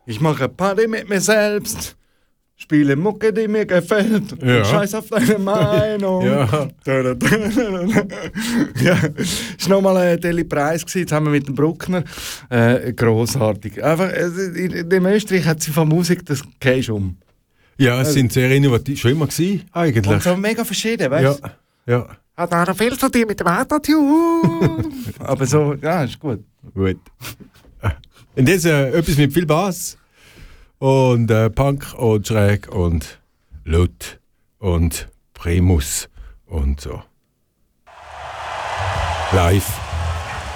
Ich mache Party mit mir selbst. Spiele Mucke, die mir gefällt. Ja. Und scheiß auf deine Meinung. Ja. Ja, ist nochmal ein Deli Preis gewesen, zusammen mit dem Bruckner. Grossartig. Einfach, in Österreich hat sie von Musik, das gehst um. Ja, es sind sehr innovativ, schon immer gewesen, eigentlich. Und so mega verschieden, weißt du? Ja. Hat auch noch viel zu dir mit dem Autotune. Aber so, ja, ist gut. Gut. Und jetzt etwas mit viel Bass. Und Punk und schräg und laut und Primus und so. Live.